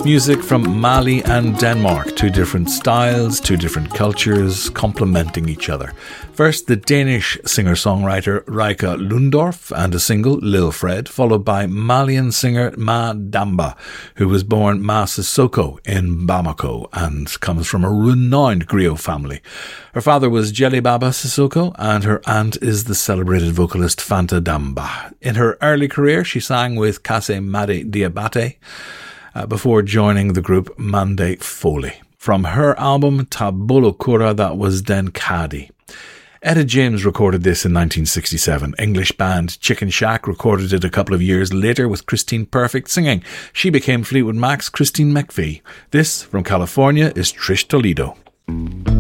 Music from Mali and Denmark, two different styles, two different cultures, complementing each other. First, the Danish singer-songwriter Rika Lundorf and a single, Lil Fred, followed by Malian singer Ma Damba, who was born Ma Sissoko in Bamako and comes from a renowned griot family. Her father was Jelly Baba Sissoko and her aunt is the celebrated vocalist Fanta Damba. In her early career, she sang with Kase Made Diabate before joining the group Mande Foley. From her album Tabolo Kura, that was Den Kadi. Etta James recorded this in 1967. English band Chicken Shack recorded it a couple of years later with Christine Perfect singing. She became Fleetwood Mac's Christine McVie. This, from California, is Trish Toledo.